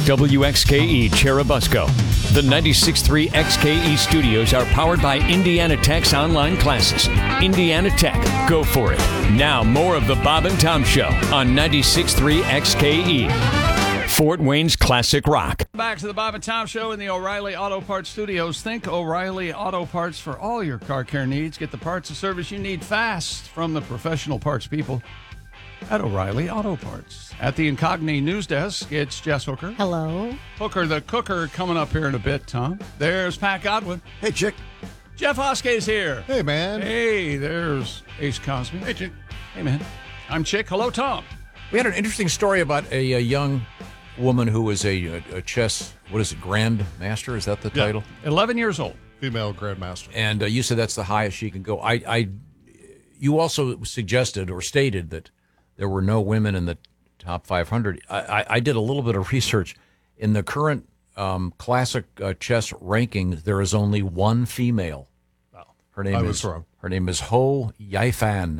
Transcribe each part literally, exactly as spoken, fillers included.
W X K E Cherubusco. The ninety-six point three X K E studios are powered by Indiana Tech's online classes. Indiana Tech, go for it. Now, more of the Bob and Tom Show on ninety-six point three X K E. Fort Wayne's classic rock. Back to the Bob and Tom Show in the O'Reilly Auto Parts Studios. Think O'Reilly Auto Parts for all your car care needs. Get the parts and service you need fast from the professional parts people at O'Reilly Auto Parts. At the Incogni News Desk, it's Jess Hooker. Hello. Hooker the Cooker coming up here in a bit, Tom. There's Pat Godwin. Hey, chick. Jeff Hoskey's here. Hey, man. Hey, there's Ace Cosby. Hey, chick. Hey, man. I'm Chick. Hello, Tom. We had an interesting story about a, a young woman who was a, a chess, what is it, grandmaster? Is that the Yeah. title? eleven years old. Female grandmaster. And uh, you said that's the highest she can go. I, I, you also suggested or stated that there were no women in the top five hundred. I, I, I did a little bit of research. In the current um, classic uh, chess rankings, there is only one female. Wow. Her name I is was wrong. Her name is Ho Yifan.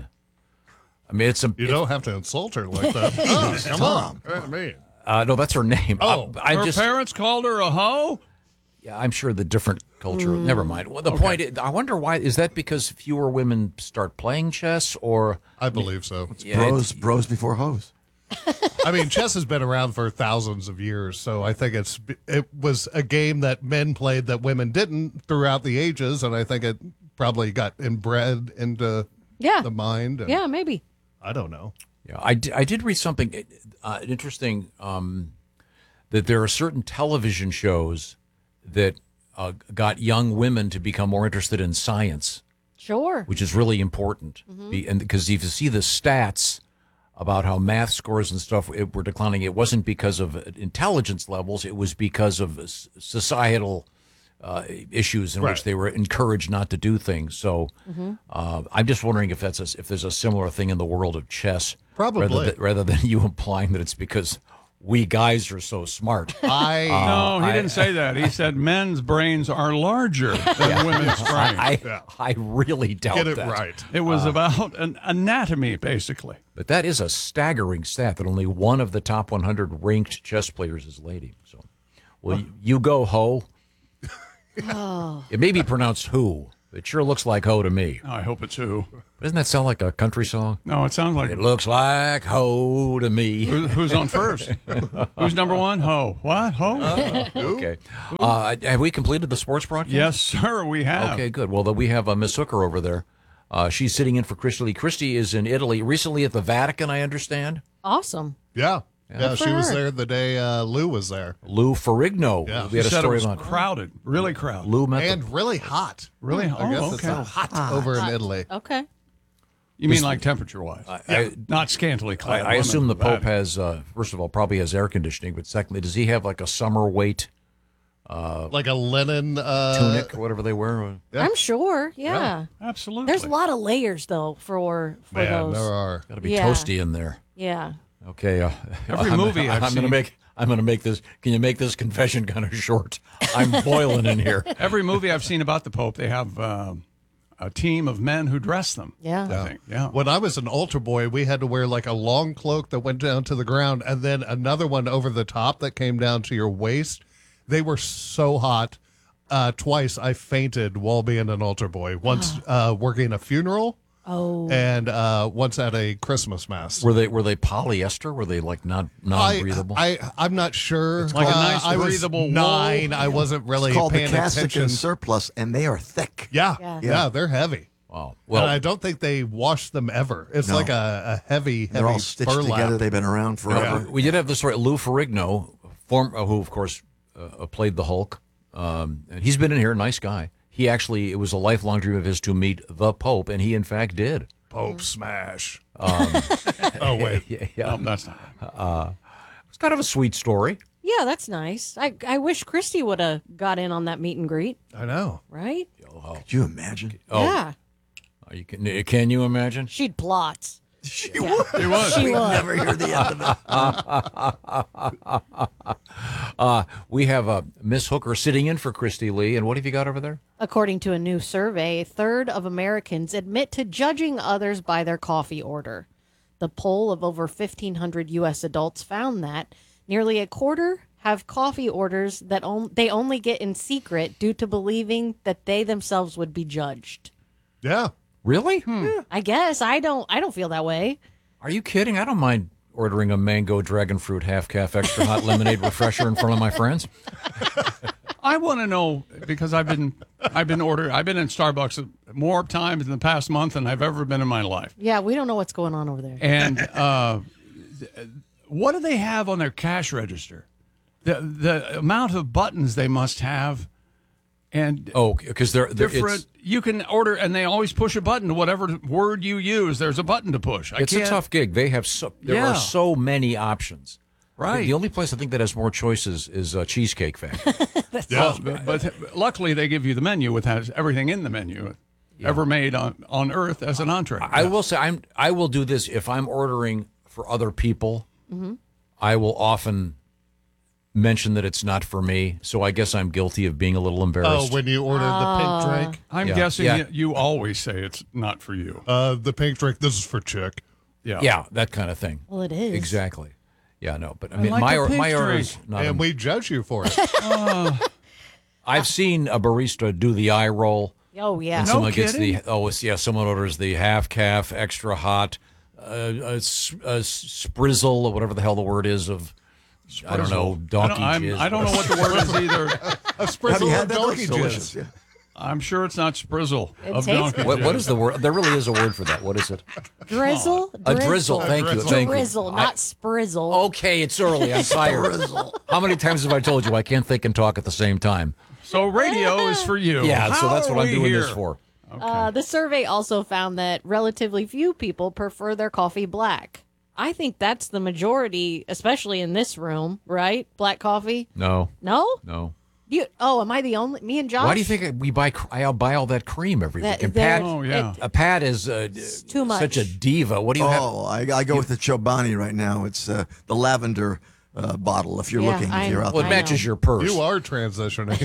I mean, it's a. You don't have to insult her like that. Oh, come on. I mean. Uh, no, that's her name. Oh, I, Her I just, parents called her a hoe? Yeah, I'm sure the different culture. Never mind. Well, the point is, I wonder why. Is that because fewer women start playing chess, or I believe so. Yeah, Bros, bros before hoes. I mean, chess has been around for thousands of years, so I think it's it was a game that men played that women didn't throughout the ages, and I think it probably got inbred into Yeah. the mind. And Yeah, maybe. I don't know. Yeah, I, di- I did read something uh, interesting um, that there are certain television shows that uh, got young women to become more interested in science, Sure. which is really important. Be, and because if you see the stats about how math scores and stuff it, were declining, it wasn't because of intelligence levels; it was because of s- societal uh, issues in Right. which they were encouraged not to do things. So, uh, I'm just wondering if that's a, if there's a similar thing in the world of chess. Probably. rather than, rather than you implying that it's because we guys are so smart. I No, he I- didn't say that. He said men's brains are larger than women's brains. I, Yeah. I really doubt get it that. right. It was about an anatomy, basically. But that is a staggering stat that only one of the top one hundred ranked chess players is a lady. So, well, you, you go, Ho. Oh. It may be pronounced who. It sure looks like Ho to me. I hope it's who. Doesn't that sound like a country song? No, it sounds like It looks like Ho to me. Who, who's on first? Who's number one? Ho. What? Ho? Okay. Uh, have we completed the sports broadcast? Yes, sir, we have. Okay, good. Well, then we have uh, Miss Hooker over there. Uh, she's sitting in for Christy Lee. Christy is in Italy, recently at the Vatican, I understand. Awesome. Yeah. Yeah, Good she for was her. there the day uh, Lou was there. Lou Ferrigno. Yeah. We had a Said it story was on crowded, really crowded. Lou met the- And really hot. Really? I guess Oh, it's okay. uh, hot over in Italy. Okay. You mean like temperature-wise? I, Not scantily I, clad. I women assume the in Vatican. Pope has, uh, first of all, probably has air conditioning, but secondly, does he have like a summer weight Like a linen uh, tunic or whatever they wear? Yeah. I'm sure. Yeah. Absolutely. There's a lot of layers, though, for, for Man, those. there are. Got to be Yeah. toasty in there. Yeah. Okay. Uh, Every I'm, movie I've I'm going to seen- make. I'm going to make this. Can you make this confession kind of short? I'm boiling in here. Every movie I've seen about the Pope, they have um, a team of men who dress them. Yeah. I think. Yeah. When I was an altar boy, we had to wear like a long cloak that went down to the ground and then another one over the top that came down to your waist. They were so hot. Uh, twice I fainted while being an altar boy. Once uh, working a funeral Oh. and uh, once at a Christmas mass. Were they were they polyester? Were they like not non I, breathable? I, I'm not sure. like a Uh, nice I was breathable wool. nine. I wasn't really It's called the paying castic attention. and surplus, and they are thick. Yeah, Yeah. yeah, they're heavy. Wow. Well, Well, and I don't think they wash them ever. It's No. like a, a heavy, heavy They're all stitched burlap. together. They've been around forever. we did have the story. Lou Ferrigno, form, uh, who of course uh, played the Hulk, um, and he's been in here. Nice guy. He actually, it was a lifelong dream of his to meet the Pope, and he in fact did. Pope smash. Um, Oh wait, yeah, yeah. No, that's not. It's kind of a sweet story. Yeah, that's nice. I, I wish Christy would have got in on that meet and greet, I know. right? Could you imagine? Oh, Yeah. you can, can you imagine? She'd plot. She Yeah. would. It was. She We'd would. never hear the end of it. Uh, we have uh, Miss Hooker sitting in for Christy Lee, and what have you got over there? According to a new survey, a third of Americans admit to judging others by their coffee order. The poll of over fifteen hundred U S adults found that nearly a quarter have coffee orders that on- they only get in secret due to believing that they themselves would be judged. Yeah. Really? I guess I don't. I don't feel that way. Are you kidding? I don't mind ordering a mango dragon fruit half calf extra hot lemonade refresher in front of my friends. I want to know because I've been I've been ordered I've been in Starbucks more times in the past month than I've ever been in my life. Yeah, we don't know what's going on over there. And uh, what do they have on their cash register? The the amount of buttons they must have, and Oh, because they're, they're different. it's, You can order, and they always push a button. Whatever word you use, there's a button to push. I it's a can't- tough gig. They have so there Yeah. are so many options. Right. The only place I think that has more choices is uh, Cheesecake Factory. Well, but, but luckily they give you the menu with has everything in the menu ever made on, on Earth as an entree. I will say I'm I will do this if I'm ordering for other people. I will often mention that it's not for me. So I guess I'm guilty of being a little Oh, embarrassed. when you ordered the pink drink, I'm Yeah. guessing Yeah. You, you always say it's not for you. uh, the pink drink. This is for chick. Yeah. yeah, that kind of thing. Well, it is. Exactly. Yeah, no, but I mean, like my a or, pink my order drink. is not. And a- we judge you for it. I've seen a barista do the eye roll. Oh yeah. And No someone gets kidding? the oh it's, yeah someone orders the half calf extra hot, uh, a, s- a sprizzle or whatever the hell the word is of I don't know I donkey don't, I'm- jizz. I don't know what the word is either. A Have sprizzle you of had that? donkey That's delicious. jizz. Yeah. I'm sure it's not sprizzle It of tastes donkey. What, what jizz. is the word? There really is a word for that. What is it? Drizzle. A drizzle. Thank you. drizzle. Thank Drizzle, you. not I- sprizzle. okay, it's early. I'm tired. How many times have I told you I can't think and talk at the same time? So radio is for you. Yeah, so How that's are what I'm we doing here? this for. Uh, the survey also found that relatively few people prefer their coffee black. I think that's the majority, especially in this room, right? Black coffee? No, No? no. You? Oh, am I the only? Me and Josh? Why do you think we buy? cr- I buy all that cream every That- week. And there- Pat, Oh, yeah. it- uh, Pat is uh, too much. such a diva. What do you have? Oh, I, I go with the Chobani right now. It's uh, the lavender uh, bottle. If you're Yeah, looking, I if you're know. out Well, it I there. matches know. your purse. You are transitioning.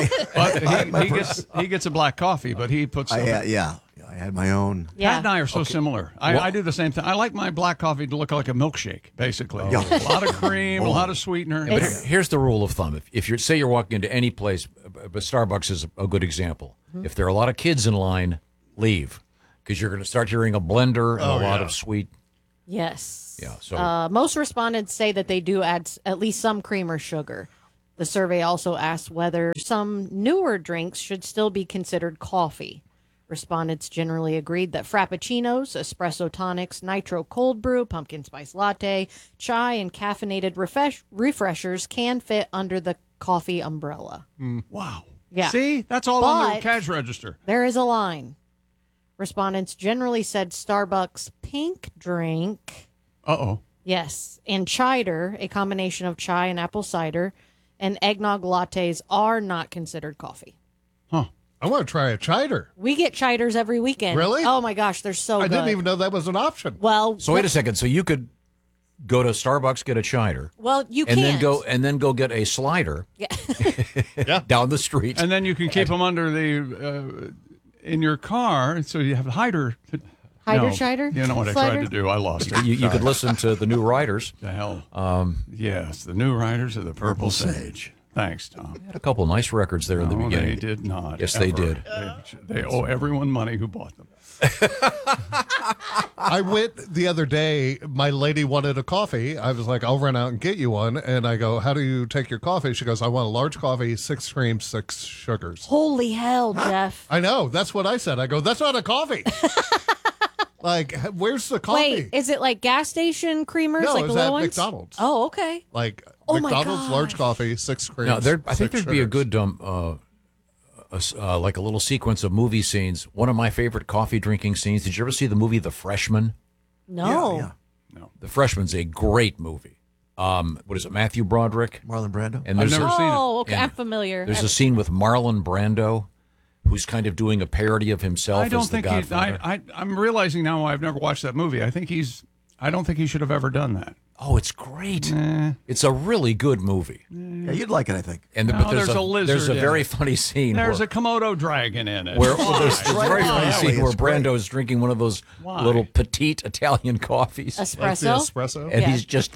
But he, he gets he gets a black coffee, but he puts. I, some- uh, yeah, I had my own. Pat Yeah. and I are so similar. I, I do the same thing. I like my black coffee to look like a milkshake, basically. Yeah. A lot of cream, a lot of sweetener. But here- here's the rule of thumb: if, if you're say you're walking into any place, uh, but Starbucks is a good example. Mm-hmm. If there are a lot of kids in line, leave because you're going to start hearing a blender and Oh, a lot yeah. of sweet. Yes. Yeah. So Uh, most respondents say that they do add s- at least some cream or sugar. The survey also asked whether some newer drinks should still be considered coffee. Respondents generally agreed that frappuccinos, espresso tonics, nitro cold brew, pumpkin spice latte, chai, and caffeinated refresh- refreshers can fit under the coffee umbrella. Wow. Yeah. See, that's all on the But- cash register. There is a line. Respondents generally said Starbucks pink drink. Uh oh. Yes, and cider, a combination of chai and apple cider, and eggnog lattes are not considered coffee. Huh. I want to try a cider. We get ciders every weekend. Really? Oh my gosh, they're so I good. didn't even know that was an option. Well, so wait a second. So you could go to Starbucks, get a cider, well, you and can't. then go and then go get a slider Yeah. down the street. And then you can keep them under the uh, in your car, so you have a hider. To, Hider no, cider? You know what I Slider? tried to do? I lost it. you, you could listen to the new Riders. The hell. Um, yes, the new Riders of the Purple, Sage. Thanks, Tom. Had a couple nice records there in the No, beginning. they did not. Yes, they ever. did. They, they owe everyone money who bought them. I went the other day. My lady wanted a coffee. I was like, I'll run out and get you one. And I go, how do you take your coffee? She goes, I want a large coffee, six cream, six sugars. Holy hell, Jeff. I know. That's what I said. I go, that's not a coffee. Like, where's the coffee? Wait, is it like gas station creamers, No, like it the was little at ones? McDonald's. Oh, okay. Like Oh my McDonald's large gosh. coffee, six creams. Now, there, I think six there'd be a sugars. good um, uh, a s- uh, like a little sequence of movie scenes. One of my favorite coffee drinking scenes. Did you ever see the movie The Freshman? No. Yeah, yeah. The Freshman's a great movie. Um, what is it? Matthew Broderick. Marlon Brando. And I've there's never a, seen it. Oh, okay. Yeah. I'm familiar. there's I've- a scene with Marlon Brando, who's kind of doing a parody of himself I don't as the think he's. I, Godfather. I, I'm realizing now I've never watched that movie. I think he's. I don't think he should have ever done that. oh, it's great. It's a really good movie. Yeah, you'd like it, I think. And the, No, but there's, there's a, a lizard there's a in very it. funny scene There's where, a Komodo dragon in it. where well, there's, there's a very Right funny up scene alley. where It's great. Brando's drinking one of those Why? little petite Italian coffees. That's the espresso. espresso. And Yeah. he's just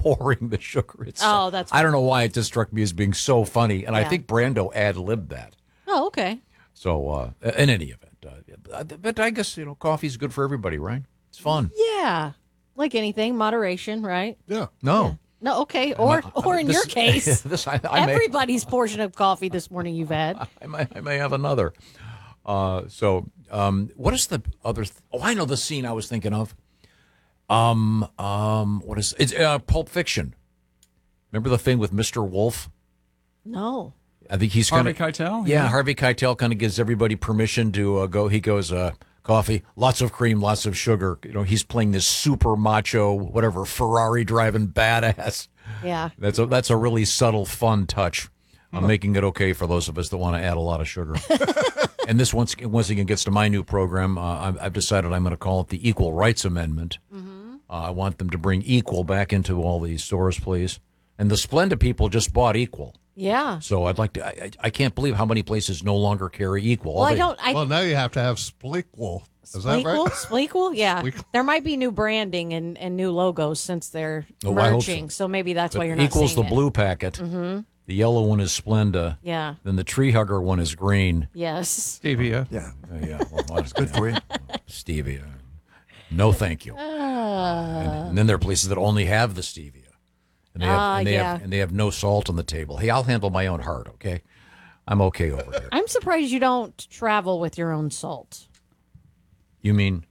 pouring the sugar. It's, Oh, that's I don't know why it just struck me as being so funny, and I Yeah. think Brando ad-libbed that. Oh, okay. So, uh, in any event, uh, but I guess, you know, coffee's good for everybody, right? It's fun. Yeah. Like anything, moderation, right? Yeah. No. No, okay. Or or in This- your case, this, I, I, may, everybody's portion of coffee this morning you've had. I, may, I may have another. Uh, so, um, what is the other? Th- oh, I know the scene I was thinking of. Um, um, what is it's uh, Pulp Fiction? Remember the thing with Mister Wolf? No. I think he's Harvey kind of Keitel? Yeah, Harvey Keitel kind of gives everybody permission to uh, go. He goes, uh, coffee, lots of cream, lots of sugar. You know, he's playing this super macho, whatever, Ferrari driving badass. Yeah. That's a that's a really subtle, fun touch. I'm making it okay for those of us that want to add a lot of sugar. And this once once again gets to my new program. Uh, I've, I've decided I'm going to call it the Equal Rights Amendment. Mm-hmm. Uh, I want them to bring Equal back into all these stores, please. And the Splenda people just bought Equal. Yeah. So I'd like to. I, I I can't believe how many places no longer carry Equal. Well, I They- don't. I Well, now you have to have Spleequel. Is that Spleequel? right? Spleequel? Yeah. Spleequel. There might be new branding and, and new logos since they're Oh, I hope merging. so. So. maybe that's but why you're not Equal's the seeing it. blue packet. Mm-hmm. The yellow one is Splenda. Yeah. Then the Tree Hugger one is green. Yes. Stevia. Yeah. Uh, yeah, well, that's Good for you. Stevia. No, thank you. and, and then there are places that only have the stevia, and they have, Ah, and they yeah. have and they have no salt on the table. Hey, I'll handle my own heart. Okay, I'm okay over here. I'm surprised you don't travel with your own salt. You mean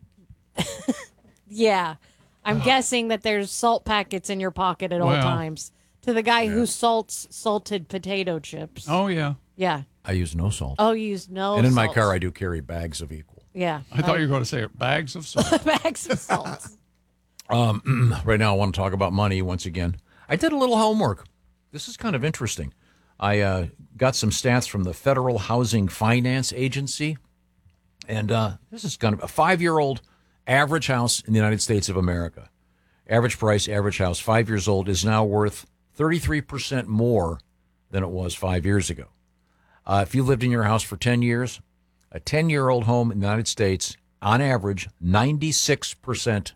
Yeah. I'm guessing that there's salt packets in your pocket at all Well. times. To the guy who salts salted potato chips. Oh, yeah. Yeah. I use no salt, Oh, you use no and in my salt. car I do carry bags of Equal. Yeah. I thought you were going to say bags of salt. bags of salt. Right now, I want to talk about money once again. I did a little homework. This is kind of interesting. I uh, got some stats from the Federal Housing Finance Agency, and uh, this is kind of a five-year-old average house in the United States of America. Average price, average house, five years old, is now worth thirty-three percent more than it was five years ago. Uh, if you lived in your house for ten years, a ten-year-old home in the United States, on average, ninety-six percent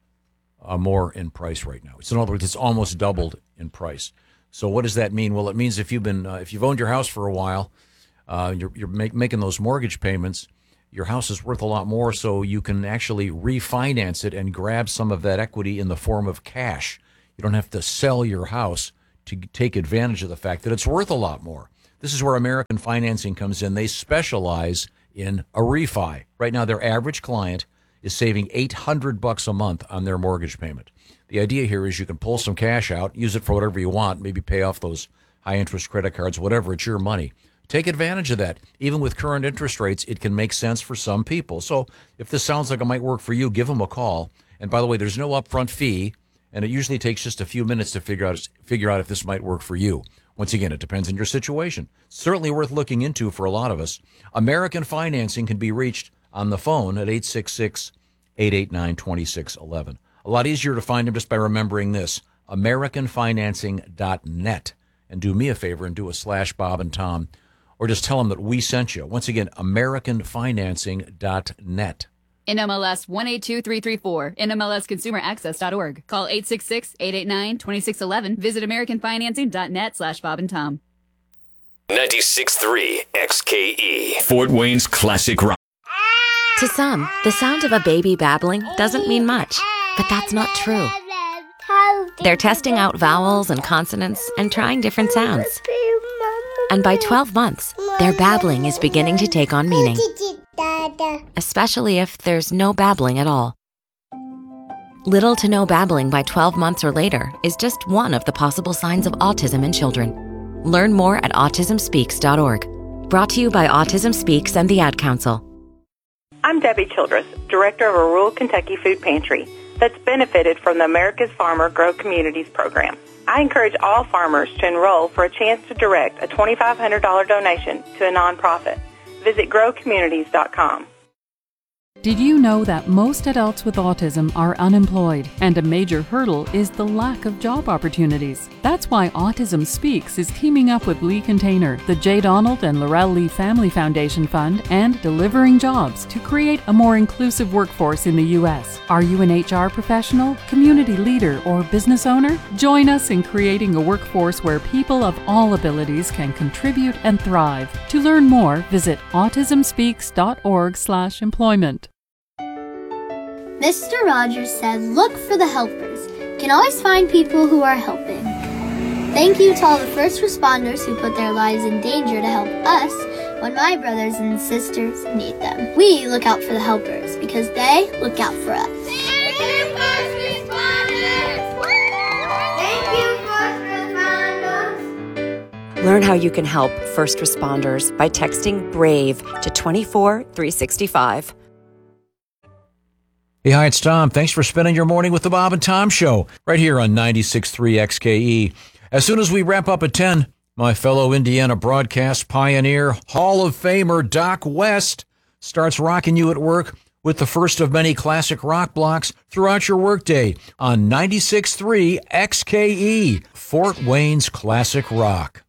uh, more in price right now. So in other words, it's almost doubled in price. So what does that mean? Well, it means if you've been uh, if you've owned your house for a while, uh, you're you're make, making those mortgage payments, your house is worth a lot more, so you can actually refinance it and grab some of that equity in the form of cash. You don't have to sell your house to take advantage of the fact that it's worth a lot more. This is where American Financing comes in. They specialize in a refi. Right now, their average client is saving eight hundred bucks a month on their mortgage payment. The idea here is you can pull some cash out, use it for whatever you want, maybe pay off those high-interest credit cards, whatever. It's your money. Take advantage of that. Even with current interest rates, it can make sense for some people. So if this sounds like it might work for you, give them a call. And by the way, there's no upfront fee, and it usually takes just a few minutes to figure out figure out if this might work for you. Once again, it depends on your situation. Certainly worth looking into for a lot of us. American Financing can be reached on the phone at eight six six, eight eight nine, two six one one. A lot easier to find them just by remembering this, american financing dot net. And do me a favor and do a slash Bob and Tom, or just tell them that we sent you. Once again, american financing dot net. N M L S one eight two three three four, N M L S consumer access dot org. Call eight six six, eight eight nine, two six one one. Visit american financing dot net slash Bob and Tom. ninety-six point three X K E, Fort Wayne's classic rock. To some, the sound of a baby babbling doesn't mean much, but that's not true. They're testing out vowels and consonants and trying different sounds. And by twelve months, their babbling is beginning to take on meaning, especially if there's no babbling at all. Little to no babbling by twelve months or later is just one of the possible signs of autism in children. Learn more at autism speaks dot org. Brought to you by Autism Speaks and the Ad Council. I'm Debbie Childress, director of a rural Kentucky food pantry that's benefited from the America's Farmer Grow Communities program. I encourage all farmers to enroll for a chance to direct a twenty-five hundred dollars donation to a nonprofit. Visit grow communities dot com. Did you know that most adults with autism are unemployed, and a major hurdle is the lack of job opportunities? That's why Autism Speaks is teaming up with Lee Container, the J. Donald and Laurel Lee Family Foundation Fund, and Delivering Jobs to create a more inclusive workforce in the U S. Are you an H R professional, community leader, or business owner? Join us in creating a workforce where people of all abilities can contribute and thrive. To learn more, visit autism speaks dot org slash employment. Mister Rogers said, look for the helpers. You can always find people who are helping. Thank you to all the first responders who put their lives in danger to help us when my brothers and sisters need them. We look out for the helpers because they look out for us. Thank you, first responders! Thank you, first responders! Learn how you can help first responders by texting BRAVE to two four three six five. Hey, hi, it's Tom. Thanks for spending your morning with the Bob and Tom Show right here on ninety-six point three X K E. As soon as we wrap up at ten, my fellow Indiana broadcast pioneer, Hall of Famer Doc West starts rocking you at work with the first of many classic rock blocks throughout your workday on ninety-six point three X K E, Fort Wayne's classic rock.